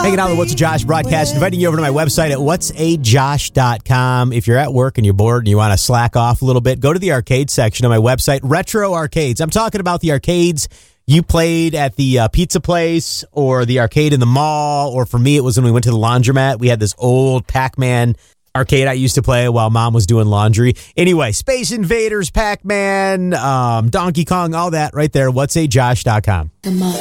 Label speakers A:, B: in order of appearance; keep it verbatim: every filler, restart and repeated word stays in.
A: Hanging out with What's a Josh broadcast, inviting you over to my website at whats a josh dot com. If you're at work and you're bored and you want to slack off a little bit, go to the arcade section of my website, Retro Arcades. I'm talking about the arcades you played at the uh, pizza place or the arcade in the mall, or for me, it was when we went to the laundromat. We had this old Pac-Man arcade I used to play while Mom was doing laundry. Anyway, Space Invaders, Pac-Man, um, Donkey Kong, all that right there, whats a josh dot com.